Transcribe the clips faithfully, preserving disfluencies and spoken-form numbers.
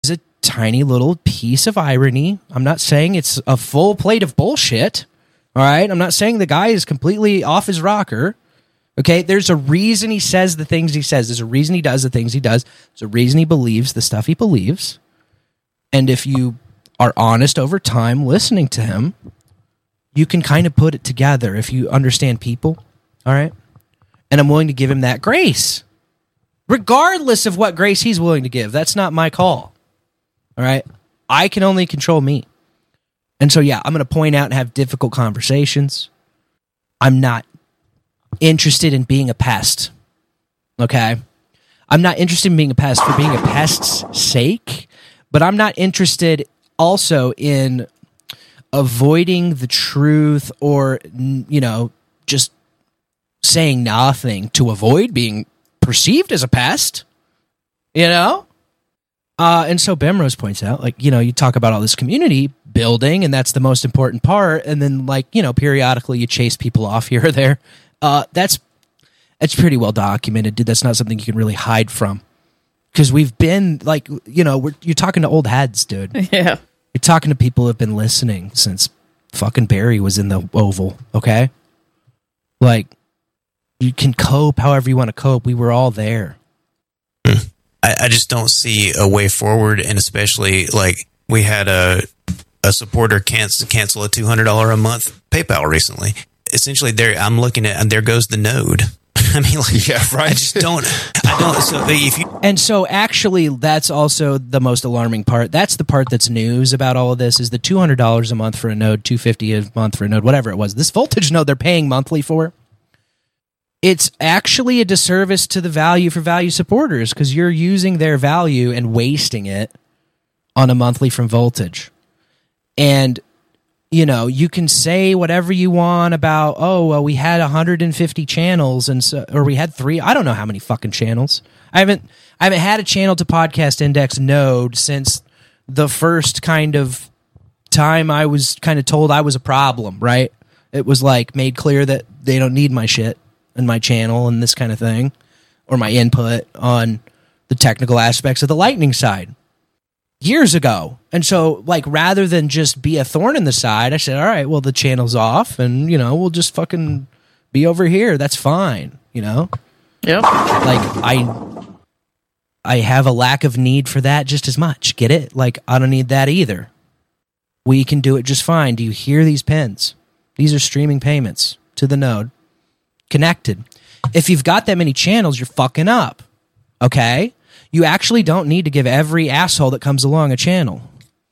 is a tiny little piece of irony. I'm not saying it's a full plate of bullshit. All right? I'm not saying the guy is completely off his rocker. Okay? There's a reason he says the things he says. There's a reason he does the things he does. There's a reason he believes the stuff he believes. And if you are honest over time listening to him, you can kind of put it together if you understand people. All right? And I'm willing to give him that grace. Regardless of what grace he's willing to give. That's not my call. All right? I can only control me. And so, yeah, I'm going to point out and have difficult conversations. I'm not interested in being a pest. Okay? I'm not interested in being a pest for being a pest's sake, but I'm not interested also in avoiding the truth or, you know, just saying nothing to avoid being perceived as a pest, you know? Uh, and so Bemrose points out, like, you know, you talk about all this community building, and that's the most important part, and then, like, you know, periodically you chase people off here or there. Uh, that's that's pretty well documented, dude. That's not something you can really hide from. Because we've been, like, you know, we're, you're talking to old heads, dude. Yeah. You're talking to people who have been listening since fucking Barry was in the Oval, okay? Like, you can cope however you want to cope. We were all there. I, I just don't see a way forward, and especially, like, we had a a supporter cancel cancel a two hundred dollars a month PayPal recently. Essentially, there I'm looking at, and there goes the node. I mean, like, yeah, right. I just don't. I don't. So if you and so actually, that's also the most alarming part. That's the part that's news about all of this is the two hundred dollars a month for a node, two hundred fifty dollars a month for a node, whatever it was. This voltage node they're paying monthly for. It's actually a disservice to the value for value supporters because you're using their value and wasting it on a monthly from voltage. And, you know, you can say whatever you want about, oh, well, we had one hundred fifty channels and so, or we had three. I don't know how many fucking channels. I haven't I haven't had a channel to podcast index node since the first kind of time I was kind of told I was a problem, right? It was like made clear that they don't need my shit and my channel and this kind of thing, or my input on the technical aspects of the Lightning side years ago. And so, like, rather than just be a thorn in the side, I said, all right, well, the channel's off and, you know, we'll just fucking be over here. That's fine, you know? Yep. Like, I, I have a lack of need for that just as much. Get it? Like, I don't need that either. We can do it just fine. Do you hear these pins? These are streaming payments to the node. Connected. If you've got that many channels, you're fucking up. Okay? You actually don't need to give every asshole that comes along a channel.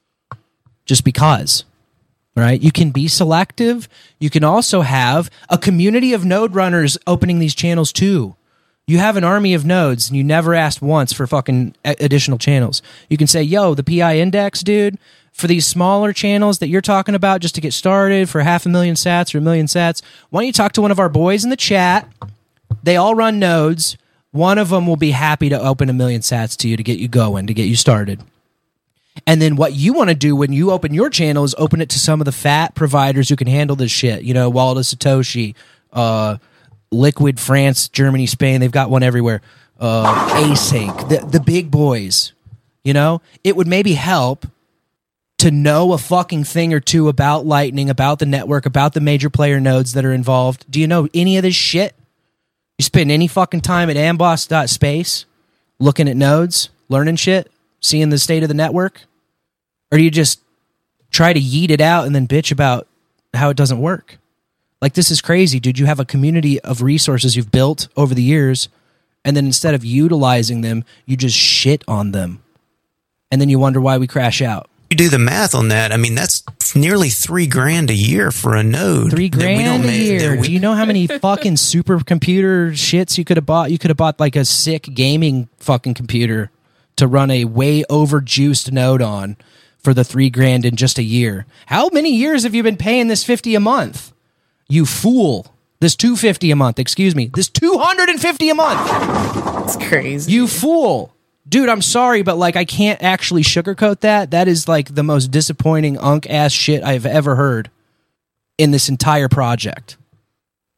Just because. Right? You can be selective. You can also have a community of node runners opening these channels too. You have an army of nodes and you never asked once for fucking additional channels. You can say, yo, the P I index, dude, for these smaller channels that you're talking about just to get started for half a million sats or a million sats, why don't you talk to one of our boys in the chat? They all run nodes. One of them will be happy to open a million sats to you to get you going, to get you started. And then what you want to do when you open your channel is open it to some of the fat providers who can handle this shit. You know, Waldo Satoshi, uh, Liquid France, Germany, Spain. They've got one everywhere. Uh, Async, the, the big boys. You know, it would maybe help to know a fucking thing or two about Lightning, about the network, about the major player nodes that are involved. Do you know any of this shit? You spend any fucking time at amboss dot space looking at nodes, learning shit, seeing the state of the network? Or do you just try to yeet it out and then bitch about how it doesn't work? Like, this is crazy, dude. You have a community of resources you've built over the years, and then instead of utilizing them, you just shit on them. And then you wonder why we crash out. You do the math on that. I mean, that's nearly three grand a year for a node. Three grand a make, year. we, do you know how many fucking supercomputer shits you could have bought? You could have bought like a sick gaming fucking computer to run a way overjuiced node on for the three grand in just a year. How many years have you been paying this fifty a month? You fool. This two hundred fifty a month, excuse me. This two hundred fifty a month. It's crazy. You fool. Dude, I'm sorry, but like I can't actually sugarcoat that. That is like the most disappointing unk ass shit I've ever heard in this entire project.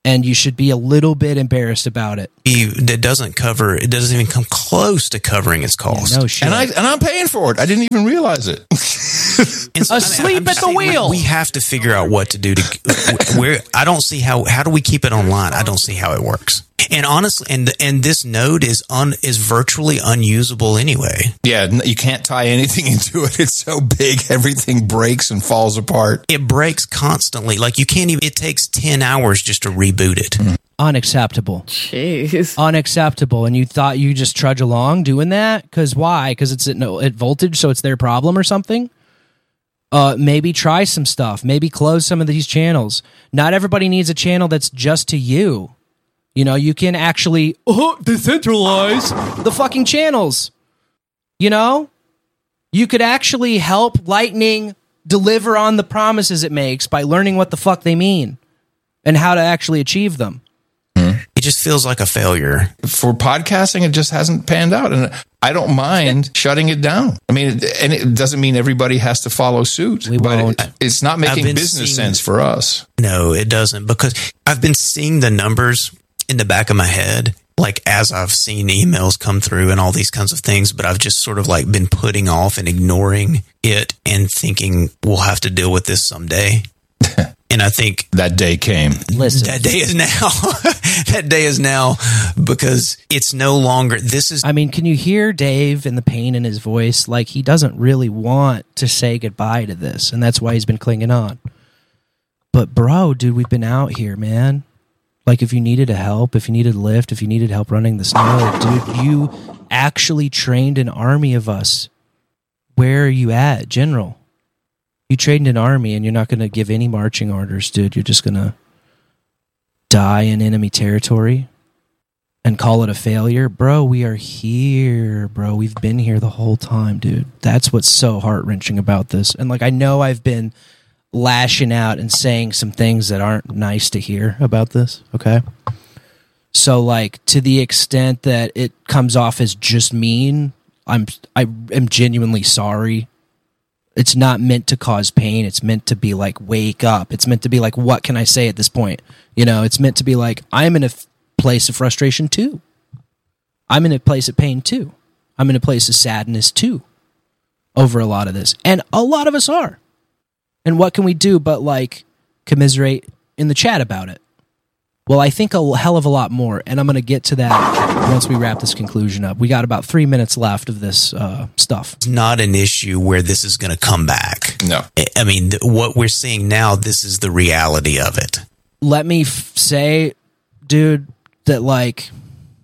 And you should be a little bit embarrassed about it. It doesn't cover, it doesn't even come close to covering its cost. Yeah, no shit. And, I, and I'm paying for it. I didn't even realize it. And so, Asleep I mean, at the saying, wheel. We, we have to figure out what to do to. Where I don't see how. How do we keep it online? I don't see how it works. And honestly, and and this node is un is virtually unusable anyway. Yeah, you can't tie anything into it. It's so big, everything breaks and falls apart. It breaks constantly. Like you can't even. It takes ten hours just to reboot it. Mm. Unacceptable. Jeez. Unacceptable. And you thought you just trudge along doing that? Because why? Because it's at, no, at voltage, so it's their problem or something? Uh, maybe try some stuff. Maybe close some of these channels. Not everybody needs a channel that's just to you. You know, you can actually oh, decentralize the fucking channels. You know? You could actually help Lightning deliver on the promises it makes by learning what the fuck they mean and how to actually achieve them. It just feels like a failure. For podcasting, it just hasn't panned out. And I don't mind shutting it down. I mean, and it doesn't mean everybody has to follow suit. We but won't. It, it's not making business seeing, sense for us. No, it doesn't. Because I've been seeing the numbers in the back of my head, like as I've seen emails come through and all these kinds of things, but I've just sort of like been putting off and ignoring it and thinking we'll have to deal with this someday. And I think that day came. Listen, that day is now. That day is now because it's no longer. This is. I mean, can you hear Dave and the pain in his voice? Like he doesn't really want to say goodbye to this, and that's why he's been clinging on. But bro, dude, we've been out here, man. Like if you needed a help, if you needed a lift, if you needed help running the snow, dude, you actually trained an army of us. Where are you at, General? You trained an army and you're not going to give any marching orders, dude. You're just going to die in enemy territory and call it a failure. Bro, we are here, bro. We've been here the whole time, dude. That's what's so heart-wrenching about this. And, like, I know I've been lashing out and saying some things that aren't nice to hear about this, okay? So, like, to the extent that it comes off as just mean, I'm, I am genuinely sorry. It's not meant to cause pain. It's meant to be like, wake up. It's meant to be like, what can I say at this point? You know, it's meant to be like, I'm in a f- place of frustration too. I'm in a place of pain too. I'm in a place of sadness too over a lot of this. And a lot of us are. And what can we do but like commiserate in the chat about it? Well, I think a hell of a lot more, and I'm going to get to that once we wrap this conclusion up. We got about three minutes left of this uh, stuff. It's not an issue where this is going to come back. No. I mean, th- what we're seeing now, this is the reality of it. Let me f- say, dude, that, like,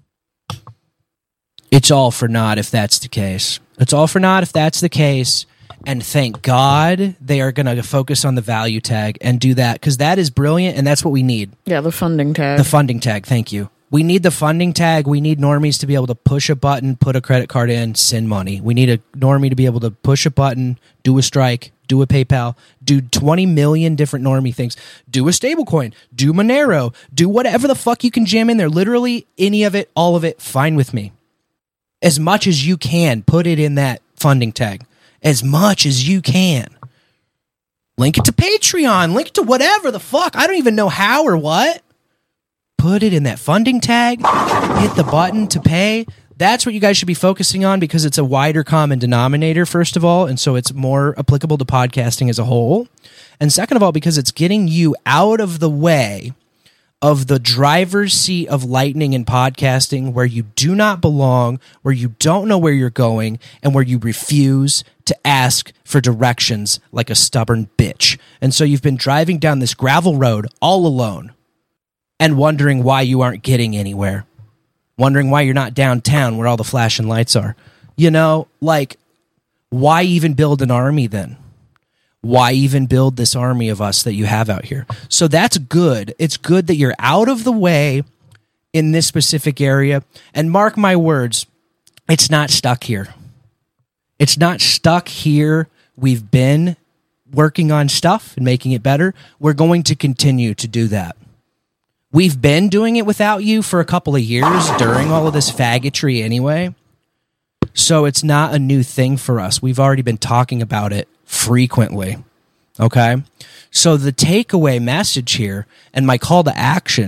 it's all for naught if that's the case. It's all for naught if that's the case. And thank God they are going to focus on the value tag and do that, because that is brilliant, and that's what we need. Yeah, the funding tag. The funding tag, thank you. We need the funding tag. We need normies to be able to push a button, put a credit card in, send money. We need a normie to be able to push a button, do a strike, do a PayPal, do twenty million different normie things, do a stablecoin, do Monero, do whatever the fuck you can jam in there. Literally any of it, all of it, fine with me. As much as you can, put it in that funding tag. As much as you can. Link it to Patreon. Link it to whatever the fuck. I don't even know how or what. Put it in that funding tag. Hit the button to pay. That's what you guys should be focusing on, because it's a wider common denominator, first of all, and so it's more applicable to podcasting as a whole. And second of all, because it's getting you out of the way of the driver's seat of Lightning and podcasting, where you do not belong, where you don't know where you're going, and where you refuse to ask for directions like a stubborn bitch. And so you've been driving down this gravel road all alone and wondering why you aren't getting anywhere, wondering why you're not downtown where all the flashing lights are. You know, like, why even build an army then? Why even build this army of us that you have out here? So that's good. It's good that you're out of the way in this specific area. And mark my words, it's not stuck here. It's not stuck here. We've been working on stuff and making it better. We're going to continue to do that. We've been doing it without you for a couple of years during all of this faggotry anyway. So it's not a new thing for us. We've already been talking about it frequently. Okay? So the takeaway message here and my call to action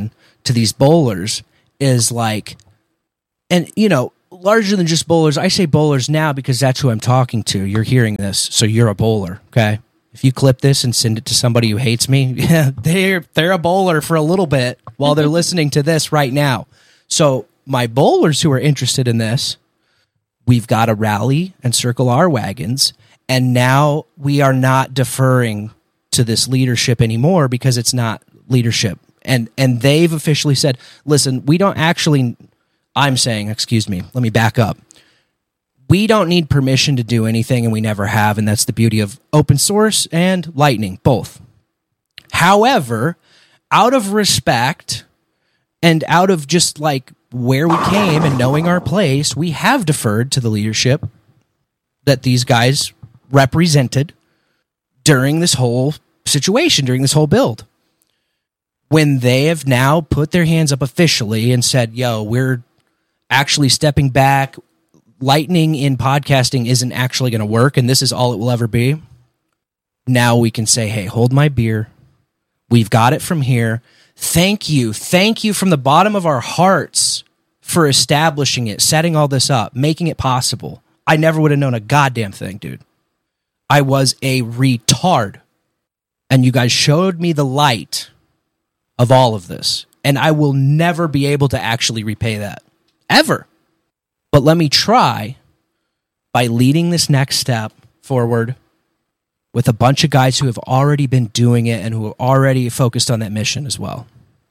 to these bowlers is like, and you know, larger than just bowlers. I say bowlers now because that's who I'm talking to. You're hearing this, so you're a bowler, okay? If you clip this and send it to somebody who hates me, yeah, they're they're a bowler for a little bit while they're listening to this right now. So my bowlers who are interested in this, we've got to rally and circle our wagons, and now we are not deferring to this leadership anymore because it's not leadership. And and they've officially said, listen, we don't actually, I'm saying, excuse me, let me back up. We don't need permission to do anything, and we never have, and that's the beauty of open source and Lightning, both. However, out of respect and out of just like where we came and knowing our place, we have deferred to the leadership that these guys represented during this whole situation, during this whole build. When they have now put their hands up officially and said, yo, we're actually stepping back, Lightning in podcasting isn't actually going to work, and this is all it will ever be. Now we can say, hey, hold my beer. We've got it from here. Thank you. Thank you from the bottom of our hearts for establishing it, setting all this up, making it possible. I never would have known a goddamn thing, dude. I was a retard. And you guys showed me the light of all of this. And I will never be able to actually repay that. Ever. But let me try by leading this next step forward with a bunch of guys who have already been doing it and who are already focused on that mission as well.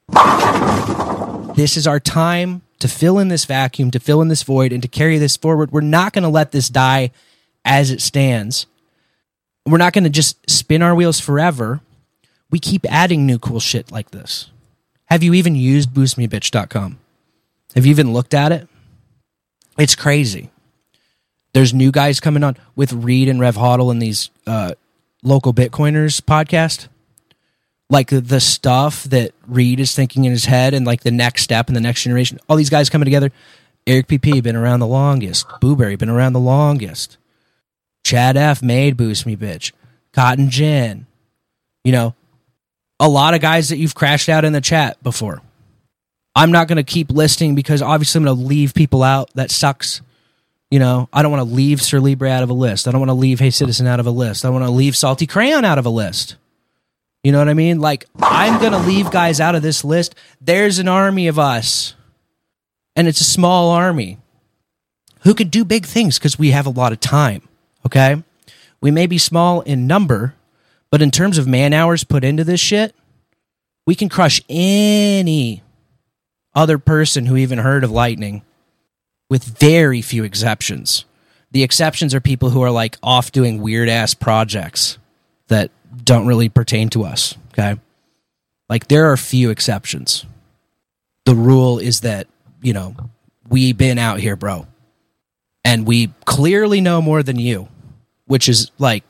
This is our time to fill in this vacuum, to fill in this void, and to carry this forward. We're not going to let this die as it stands. We're not going to just spin our wheels forever. We keep adding new cool shit like this. Have you even used boost me bitch dot com? Have you even looked at it? It's crazy. There's new guys coming on with Reed and Rev Hodl and these uh, local Bitcoiners podcast. Like the, the stuff that Reed is thinking in his head and like the next step in the next generation. All these guys coming together. Eric P P been around the longest. Booberry been around the longest. Chad F made Boost Me Bitch. Cotton Gin. You know, a lot of guys that you've crashed out in the chat before. I'm not going to keep listing because obviously I'm going to leave people out. That sucks. You know, I don't want to leave Sir Libre out of a list. I don't want to leave Hey Citizen out of a list. I don't want to leave Salty Crayon out of a list. You know what I mean? Like, I'm going to leave guys out of this list. There's an army of us. And it's a small army who could do big things because we have a lot of time. Okay? We may be small in number, but in terms of man hours put into this shit, we can crush any other person who even heard of Lightning with very few exceptions. The exceptions are people who are like off doing weird ass projects that don't really pertain to us. Okay. Like there are few exceptions. The rule is that, you know, we been out here, bro. And we clearly know more than you, which is like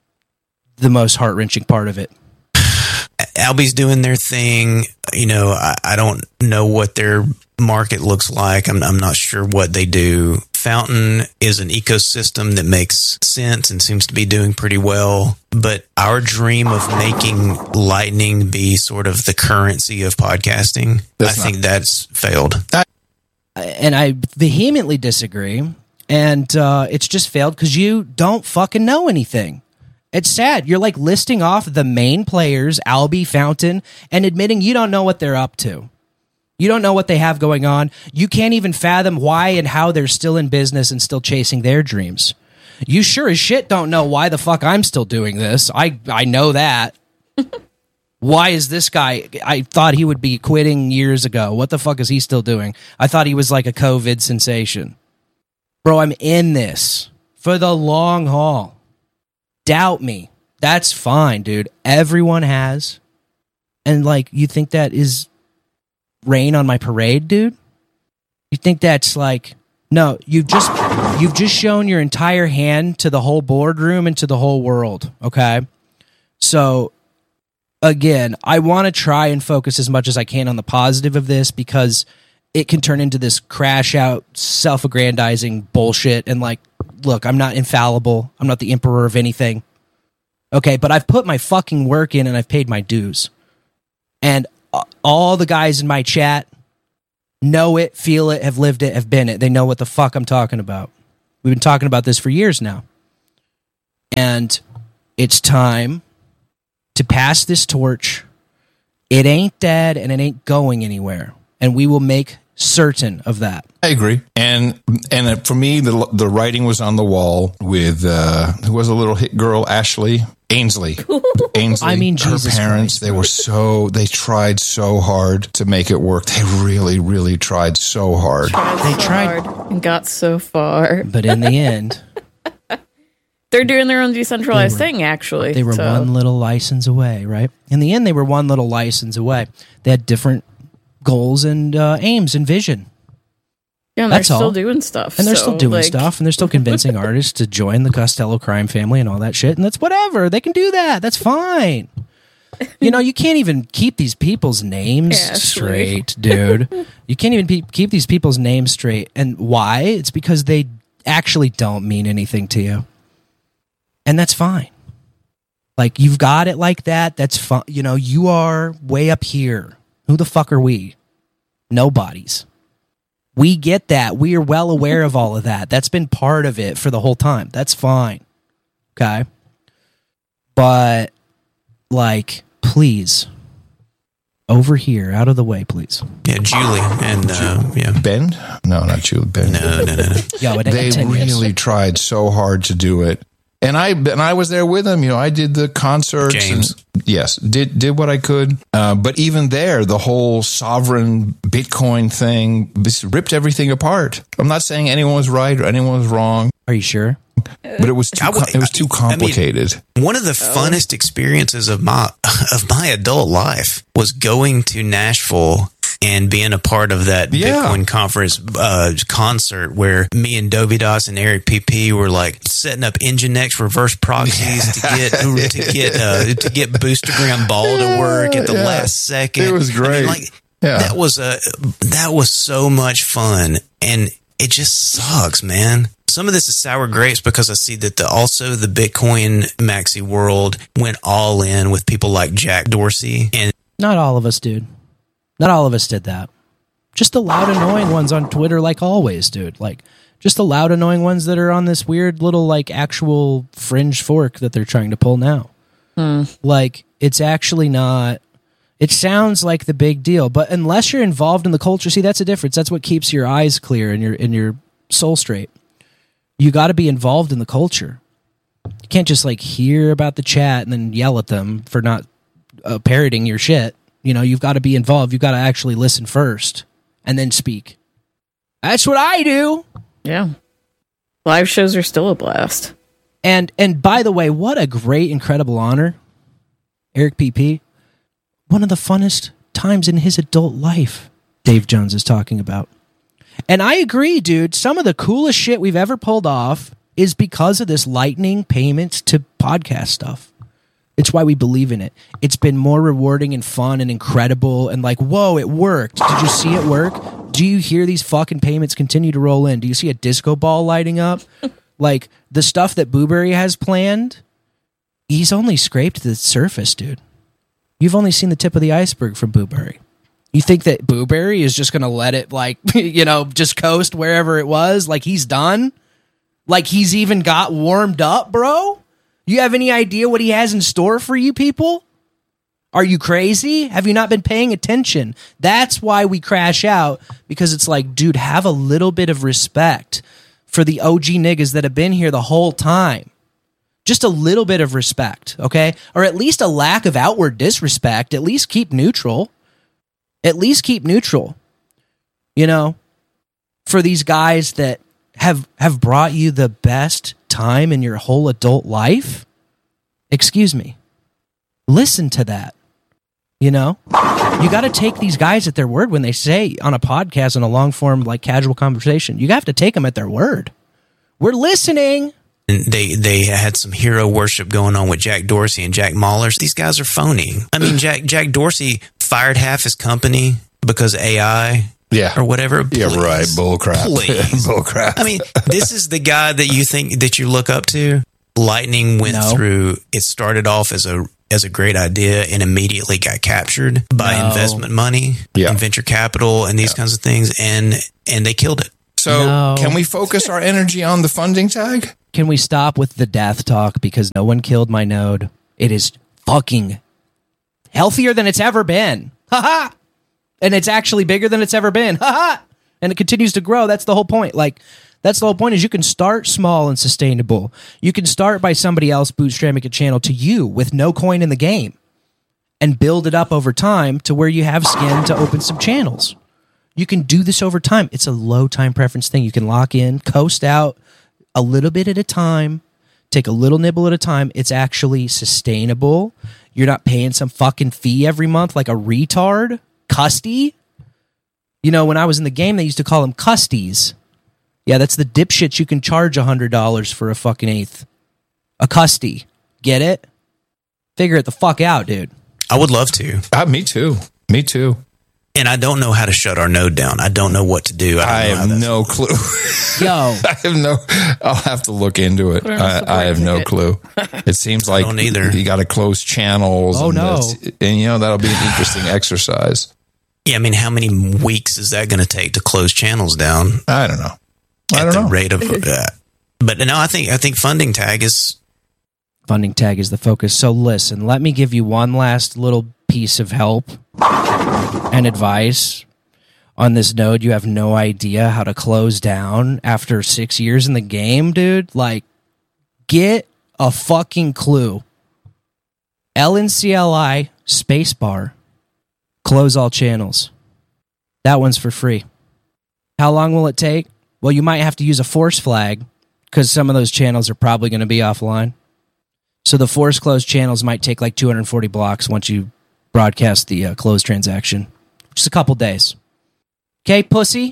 the most heart-wrenching part of it. Albi's doing their thing. You know, I, I don't know what their market looks like. I'm, I'm not sure what they do. Fountain is an ecosystem that makes sense and seems to be doing pretty well. But our dream of making Lightning be sort of the currency of podcasting, that's I think that's failed. I, and I vehemently disagree. And uh, it's just failed because you don't fucking know anything. It's sad. You're like listing off the main players, Albi, Fountain, and admitting you don't know what they're up to. You don't know what they have going on. You can't even fathom why and how they're still in business and still chasing their dreams. You sure as shit don't know why the fuck I'm still doing this. I, I know that. Why is this guy? I thought he would be quitting years ago. What the fuck is he still doing? I thought he was like a COVID sensation. Bro, I'm in this for the long haul. Doubt me. That's fine, dude. Everyone has. And like, you think that is rain on my parade, dude? You think that's like, no, you've just you've just shown your entire hand to the whole boardroom and to the whole world, okay? So again, I want to try and focus as much as I can on the positive of this because it can turn into this crash out, self-aggrandizing bullshit. And like, look, I'm not infallible. I'm not the emperor of anything. Okay, but I've put my fucking work in and I've paid my dues. And all the guys in my chat know it, feel it, have lived it, have been it. They know what the fuck I'm talking about. We've been talking about this for years now. And it's time to pass this torch. It ain't dead and it ain't going anywhere. And we will make certain of that. I agree. And and for me, the the writing was on the wall with, uh, who was a little hit girl, Ashley Ainsley. Ainsley. I mean, her Jesus parents, Christ, they were so, they tried so hard to make it work. They really, really tried so hard. Tried They so tried- hard and got so far. But in the end, They're doing their own decentralized They were- thing, actually. they were so. one little license away, right? In the end, they were one little license away. They had different goals and uh, aims and vision. Yeah, and That's they're still all. doing stuff. And they're so, still doing like, stuff, and they're still convincing artists to join the Costello crime family and all that shit. And that's whatever. They can do that. That's fine. You know, you can't even keep these people's names Yeah, straight, dude. You can't even pe- keep these people's names straight. And why? It's because they actually don't mean anything to you. And that's fine. Like, you've got it like that. That's fine. You know, you are way up here. Who the fuck are we? Nobodies. We get that. We are well aware of all of that. That's been part of it for the whole time. That's fine. Okay. But, like, please, over here, out of the way, please. Yeah, Julie and uh, yeah, Ben? No, not you, Ben. no, no, no, no. Yo, it They ain't ten years. really tried so hard to do it. And I and I was there with them. You know, I did the concerts. James. And, yes, did did what I could. Uh, but even there, the whole sovereign Bitcoin thing just ripped everything apart. I'm not saying anyone was right or anyone was wrong, Are you sure? but it was too I would- com- it was too I mean- complicated. One of the funnest experiences of my of my adult life was going to Nashville and being a part of that Yeah. Bitcoin conference uh, concert where me and Dovidas and Eric P P were like setting up Nginx reverse proxies to get to get uh, to get Boostergram Ball to work at the Yeah. last second. It was I mean, great. like Yeah. that was a that was so much fun, and it just sucks, man. Some of this is sour grapes because I see that the also the Bitcoin maxi world went all in with people like Jack Dorsey, and Not all of us, dude. Not all of us did that. Just the loud, annoying ones on Twitter, like always, dude. Like, just the loud, annoying ones that are on this weird little, like, actual fringe fork that they're trying to pull now. Hmm. Like, it's actually not... It sounds like the big deal, but unless you're involved in the culture, see, that's a difference. That's what keeps your eyes clear and your, and your soul straight. You got to be involved in the culture. You can't just, like, hear about the chat and then yell at them for not uh, parroting your shit. You know, you've got to be involved. You've got to actually listen first and then speak. That's what I do. Yeah. Live shows are still a blast. And and by the way, what a great, incredible honor. Eric P P, one of the funnest times in his adult life, Dave Jones is talking about. And I agree, dude. Some of the coolest shit we've ever pulled off is because of this Lightning payments to podcast stuff. It's why we believe in it. It's been more rewarding and fun and incredible and like, whoa, it worked. Did you see it work? Do you hear these fucking payments continue to roll in? Do you see a disco ball lighting up? Like, the stuff that Booberry has planned, he's only scraped the surface, dude. You've only seen the tip of the iceberg from Booberry. You think that Booberry is just going to let it, like, you know, just coast wherever it was? Like, he's done? Like, he's even got warmed up, bro? You have any idea what he has in store for you people? Are you crazy? Have you not been paying attention? That's why we crash out, because it's like, dude, have a little bit of respect for the O G niggas that have been here the whole time. Just a little bit of respect, okay? Or at least a lack of outward disrespect. At least keep neutral. At least keep neutral. You know, for these guys that have have brought you the best time in your whole adult life. Excuse me. Listen to that. You know, you got to take these guys at their word when they say on a podcast, in a long form, like casual conversation. You have to take them at their word. We're listening. And they they had some hero worship going on with Jack Dorsey and Jack Mahler. These guys are phony. I mean, Jack Jack Dorsey fired half his company because A I. Yeah. Or whatever. Yeah, Please. right. Bull crap. Please. Bull crap. I mean, this is the guy that you think that you look up to. Lightning went No. through. It started off as a as a great idea and immediately got captured by No. investment money Yeah. and venture capital and these kinds of things, and and they killed it. So No. can we focus our energy on the funding tag? Can we stop with the death talk? Because no one killed my node. It is fucking healthier than it's ever been. Ha ha! And it's actually bigger than it's ever been. Ha ha! And it continues to grow. That's the whole point. Like, that's the whole point is you can start small and sustainable. You can start by somebody else bootstrapping a channel to you with no coin in the game and build it up over time to where you have skin to open some channels. You can do this over time. It's a low time preference thing. You can lock in, coast out a little bit at a time, take a little nibble at a time. It's actually sustainable. You're not paying some fucking fee every month like a retard. Custy. You know, when I was in the game, they used to call them custies. Yeah, that's the dipshits you can charge one hundred dollars for a fucking eighth. A custy. Get it? Figure it the fuck out, dude. I would love to. Uh, me too. Me too. And I don't know how to shut our node down. I don't know what to do. I, don't I know how have that's- no clue. Yo. I have no. I'll have to look into it. Put it on I, the I have no ticket. clue. It seems like don't either. you got to close channels. Oh, and no. that's- And you know that'll be an interesting exercise. Yeah, I mean, how many weeks is that going to take to close channels down? I don't know. I at don't the know. rate of that. But no, I think I think funding tag is Funding tag is the focus. So listen, let me give you one last little piece of help and advice on this node. You have no idea how to close down after six years in the game, dude. Like, get a fucking clue. L N C L I spacebar. Close all channels. That one's for free. How long will it take? Well, you might have to use a force flag because some of those channels are probably going to be offline. So the force closed channels might take like two hundred forty blocks once you broadcast the uh, closed transaction. Just a couple days. Okay, pussy?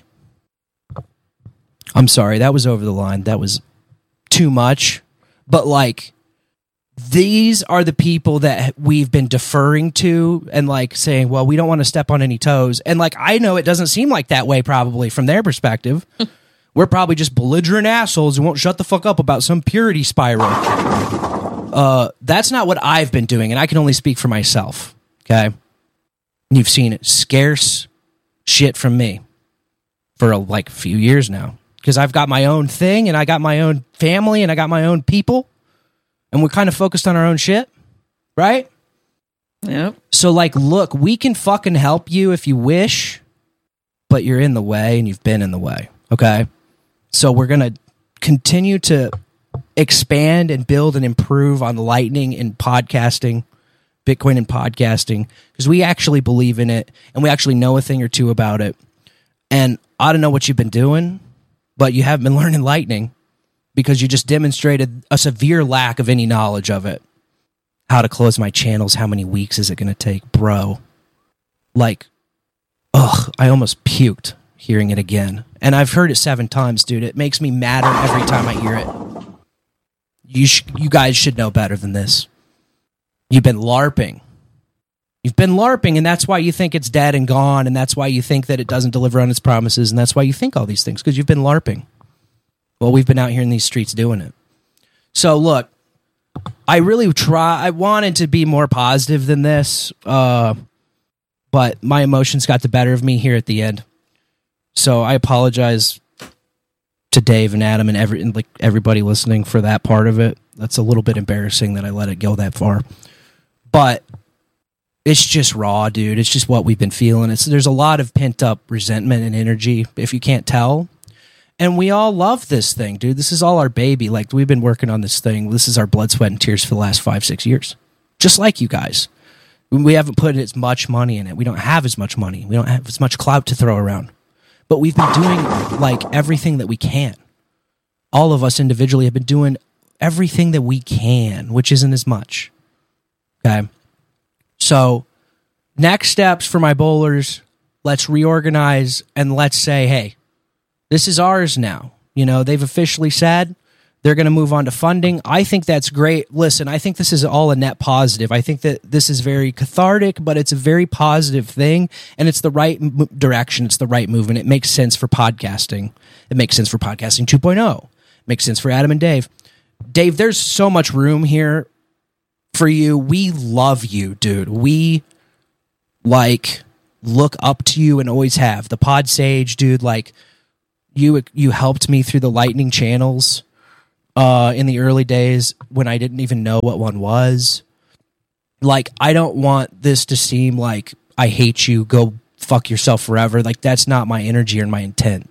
I'm sorry, that was over the line. That was too much. But like, these are the people that we've been deferring to and like saying, well, we don't want to step on any toes. And like, I know it doesn't seem like that way probably from their perspective. We're probably just belligerent assholes who won't shut the fuck up about some purity spiral. Uh, that's not what I've been doing, and I can only speak for myself. Okay? You've seen it. Scarce shit from me for a, like a few years now. Because I've got my own thing, and I got my own family, and I got my own people, and we're kind of focused on our own shit, right? Yep. So, like, look, we can fucking help you if you wish, but you're in the way, and you've been in the way, okay? So we're going to continue to expand and build and improve on Lightning and podcasting, Bitcoin and podcasting, because we actually believe in it, and we actually know a thing or two about it. And I don't know what you've been doing, but you haven't been learning Lightning because you just demonstrated a severe lack of any knowledge of it. How to close my channels, how many weeks is it going to take? Bro, like, ugh, I almost puked hearing it again. And I've heard it seven times, dude. It makes me madder every time I hear it. You sh- you guys should know better than this. You've been LARPing. You've been LARPing, and that's why you think it's dead and gone, and that's why you think that it doesn't deliver on its promises, and that's why you think all these things, because you've been LARPing. Well, we've been out here in these streets doing it. So, look, I really try. I wanted to be more positive than this, uh, but my emotions got the better of me here at the end. So I apologize to Dave and Adam and every and like everybody listening for that part of it. That's a little bit embarrassing that I let it go that far, but it's just raw, dude. It's just what we've been feeling. It's there's a lot of pent up resentment and energy, if you can't tell. And we all love this thing, dude. This is all our baby. Like, we've been working on this thing. This is our blood, sweat, and tears for the last five, six years. Just like you guys. We haven't put as much money in it. We don't have as much money. We don't have as much clout to throw around. But we've been doing, like, everything that we can. All of us individually have been doing everything that we can, which isn't as much. Okay? So, next steps for my bowlers, let's reorganize and let's say, hey, this is ours now. You know, they've officially said they're going to move on to funding. I think that's great. Listen, I think this is all a net positive. I think that this is very cathartic, but it's a very positive thing, and it's the right m- direction. It's the right movement. It makes sense for podcasting. It makes sense for podcasting two point oh. It makes sense for Adam and Dave. Dave, there's so much room here for you. We love you, dude. We like look up to you and always have. The Pod Sage, dude, like you you helped me through the Lightning channels uh, in the early days when I didn't even know what one was. Like, I don't want this to seem like I hate you, go fuck yourself forever. Like, that's not my energy or my intent.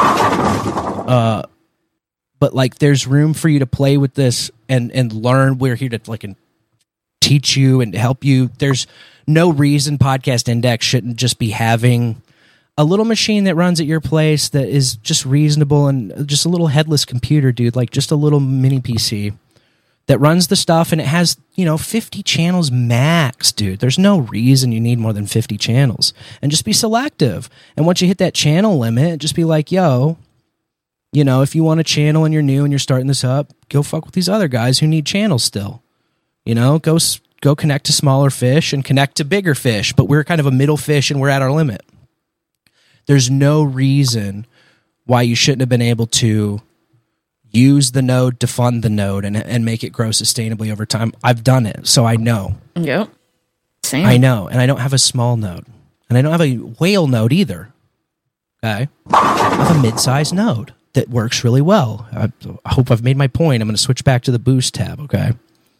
Uh, but like, there's room for you to play with this and and learn. We're here to like teach you and help you. There's no reason Podcast Index shouldn't just be having a little machine that runs at your place that is just reasonable and just a little headless computer, dude. Like just a little mini P C that runs the stuff, and it has, you know, fifty channels max, dude. There's no reason you need more than fifty channels. And just be selective. And once you hit that channel limit, just be like, yo, you know, if you want a channel and you're new and you're starting this up, go fuck with these other guys who need channels still. You know, go go connect to smaller fish and connect to bigger fish. But we're kind of a middle fish and we're at our limit. There's no reason why you shouldn't have been able to use the node to fund the node and and make it grow sustainably over time. I've done it, so I know. Yep. Same. I know, and I don't have a small node. And I don't have a whale node either. Okay? I have a mid-sized node that works really well. I, I hope I've made my point. I'm going to switch back to the boost tab, okay?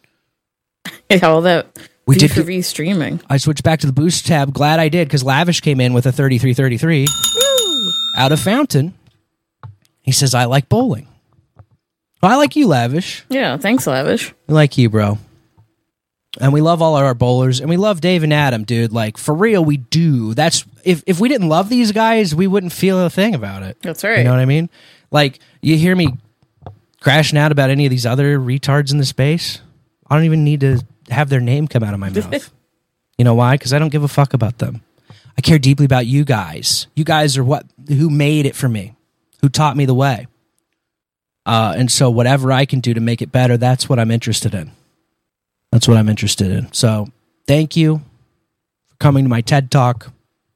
Yeah, all that we V did for V streaming. I switched back to the boost tab. Glad I did, because Lavish came in with a thirty-three thirty-three Woo! out of Fountain. He says, I like bowling. Well, I like you, Lavish. Yeah, thanks, Lavish. We like you, bro. And we love all of our bowlers, and we love Dave and Adam, dude. Like, for real, we do. That's if if we didn't love these guys, we wouldn't feel a thing about it. That's right. You know what I mean? Like, you hear me crashing out about any of these other retards in the space, I don't even need to have their name come out of my mouth. You know why? Because I don't give a fuck about them. I care deeply about you guys. You guys are what who made it for me, who taught me the way. Uh, and so whatever I can do to make it better, that's what I'm interested in. That's what I'm interested in. So thank you for coming to my TED Talk.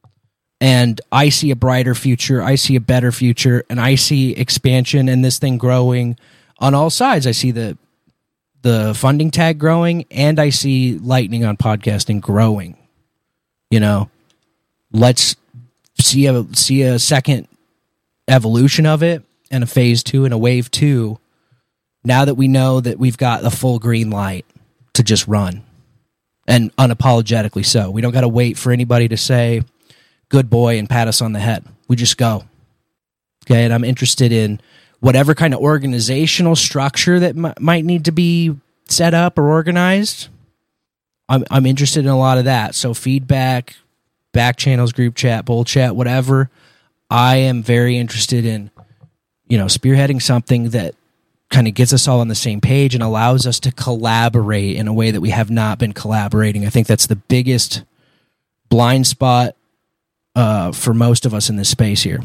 And I see a brighter future. I see a better future. And I see expansion and this thing growing on all sides. I see the the funding tag growing, and I see Lightning on podcasting growing. You know, let's see a see a second evolution of it, and a phase two and a wave two, now that we know that we've got the full green light to just run, and unapologetically so. We don't got to wait for anybody to say good boy and pat us on the head. We just go. Okay, and I'm interested in whatever kind of organizational structure that m- might need to be set up or organized. I'm I'm interested in a lot of that. So feedback, back channels, group chat, bowl chat, whatever. I am very interested in, you know, spearheading something that kind of gets us all on the same page and allows us to collaborate in a way that we have not been collaborating. I think that's the biggest blind spot uh, for most of us in this space here.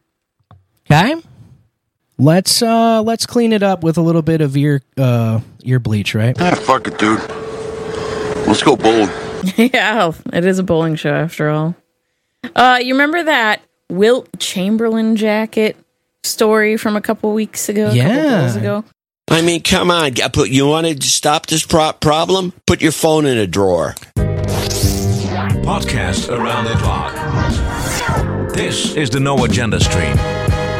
Okay, let's uh, let's clean it up with a little bit of ear uh, ear bleach, right? Ah, fuck it, dude. Let's go bowling. Yeah, it is a bowling show after all. Uh, you remember that Wilt Chamberlain jacket story from a couple weeks ago? A Yeah. couple days ago? I mean, come on. I put- You want to stop this pro- problem? Put your phone in a drawer. Podcast around the clock. This is the No Agenda Stream.